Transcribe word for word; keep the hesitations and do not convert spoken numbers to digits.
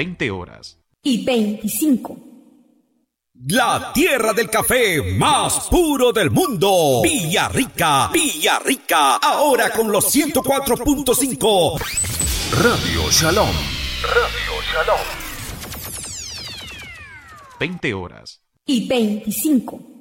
veinte horas. Y veinticinco. La tierra del café más puro del mundo. Villarrica, Villarrica. Ahora con los ciento cuatro punto cinco. Radio Shalom. Radio Shalom. veinte horas. Y veinticinco.